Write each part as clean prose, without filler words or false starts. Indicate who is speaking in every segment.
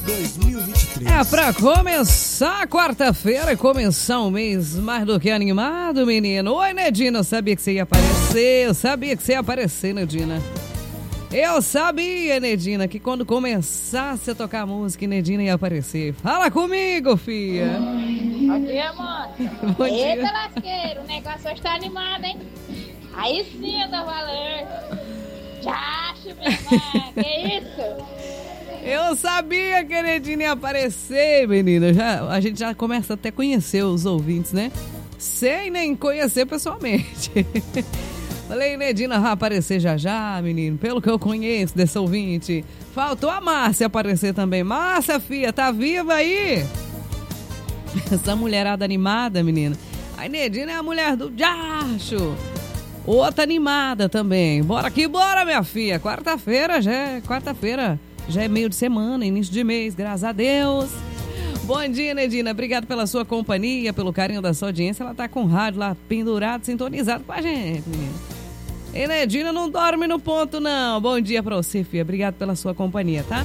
Speaker 1: 2023. É pra começar a quarta-feira e começar um mês mais do que animado, menino. Oi, Nedina, eu sabia que você ia aparecer. Eu sabia que você ia aparecer, Nedina. Eu sabia, Nedina, que quando começasse a tocar música, Nedina ia aparecer. Fala comigo, filha.
Speaker 2: Bom dia, amor.
Speaker 1: Bom
Speaker 2: Eita,
Speaker 1: dia.
Speaker 2: lasqueiro, o negócio hoje tá animado, hein? Aí sim, dá valor. Tchacho, minha irmã, que isso?
Speaker 1: Eu sabia que a Nedina ia aparecer, menina. A gente já começa até a conhecer os ouvintes, né? Sem nem conhecer pessoalmente. Falei, Nedina vai aparecer já, menino. Pelo que eu conheço desse ouvinte. Faltou a Márcia aparecer também. Márcia, filha, tá viva aí? Essa mulherada animada, menina. A Nedina é a mulher do Jacho. Outra animada também. Bora que bora, minha filha. Quarta-feira já é meio de semana, início de mês, graças a Deus. Bom dia, Nedina. Obrigado pela sua companhia, pelo carinho da sua audiência. Ela tá com o rádio lá pendurado, sintonizado com a gente, menina. E Nedina não dorme no ponto, não. Bom dia pra você, filha. Obrigado pela sua companhia, tá?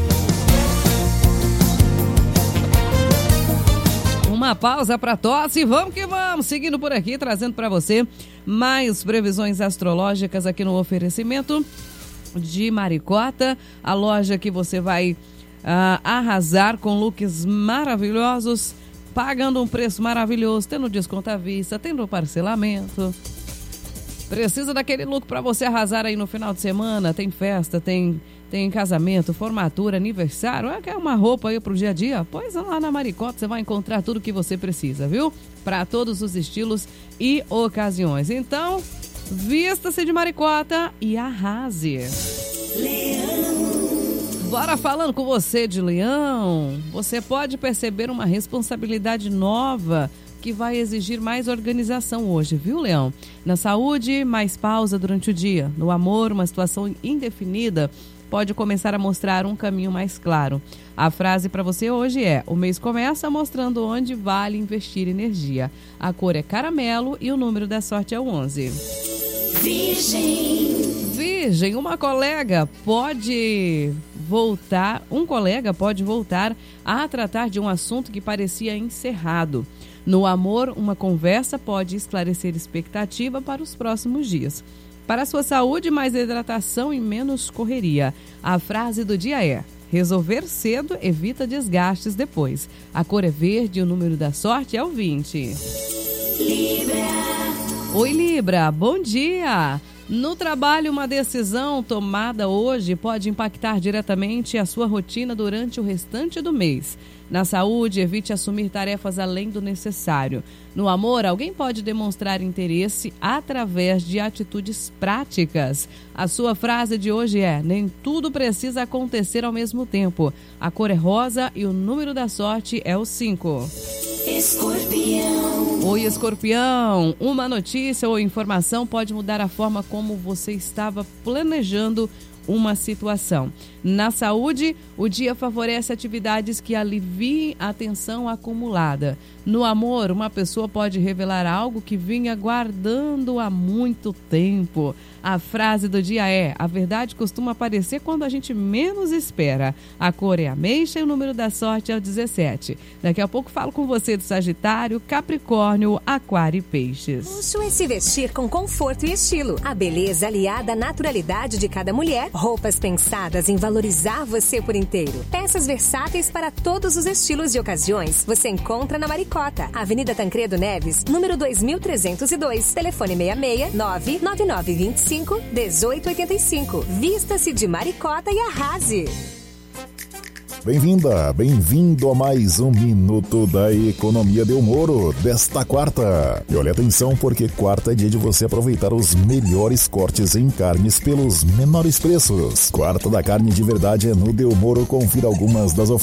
Speaker 1: Uma pausa pra tosse. Vamos que vamos. Seguindo por aqui, trazendo pra você mais previsões astrológicas aqui no oferecimento de Maricota, a loja que você vai arrasar com looks maravilhosos, pagando um preço maravilhoso, tendo desconto à vista, tendo parcelamento. Precisa daquele look para você arrasar aí no final de semana? Tem festa, tem casamento, formatura, aniversário. Quer uma roupa aí pro dia a dia? Pois lá na Maricota você vai encontrar tudo que você precisa, viu? Para todos os estilos e ocasiões. Então, vista-se de Maricota e arrase. Leão. Bora falando com você de Leão. Você pode perceber uma responsabilidade nova que vai exigir mais organização hoje, viu, Leão? Na saúde, mais pausa durante o dia. No amor, uma situação indefinida pode começar a mostrar um caminho mais claro. A frase para você hoje é: o mês começa mostrando onde vale investir energia. A cor é caramelo e o número da sorte é o 11. Virgem, um colega pode voltar a tratar de um assunto que parecia encerrado. No amor, uma conversa pode esclarecer expectativa para os próximos dias. Para a sua saúde, mais hidratação e menos correria. A frase do dia é: resolver cedo evita desgastes depois. A cor é verde e o número da sorte é o 20. Oi, Libra, bom dia! No trabalho, uma decisão tomada hoje pode impactar diretamente a sua rotina durante o restante do mês. Na saúde, evite assumir tarefas além do necessário. No amor, alguém pode demonstrar interesse através de atitudes práticas. A sua frase de hoje é: nem tudo precisa acontecer ao mesmo tempo. A cor é rosa e o número da sorte é o 5. Escorpião. Oi, Escorpião. Uma notícia ou informação pode mudar a forma como você estava planejando uma situação. Na saúde, o dia favorece atividades que aliviem a tensão acumulada. No amor, uma pessoa pode revelar algo que vinha guardando há muito tempo. A frase do dia é: a verdade costuma aparecer quando a gente menos espera. A cor é ameixa e o número da sorte é o 17. Daqui a pouco falo com você de Sagitário, Capricórnio, Aquário e Peixes.
Speaker 3: Luxo é se vestir com conforto e estilo. A beleza aliada à naturalidade de cada mulher. Roupas pensadas em valorizar você por inteiro. Peças versáteis para todos os estilos e ocasiões. Você encontra na Maricota, Avenida Tancredo Neves, número 2302. Telefone 66 99925 1885. Vista-se de Maricota e arrase.
Speaker 4: Bem-vinda, bem-vindo a mais um Minuto da Economia Delmoro desta quarta. E olha atenção, porque quarta é dia de você aproveitar os melhores cortes em carnes pelos menores preços. Quarta da carne de verdade é no Delmoro. Confira algumas das ofertas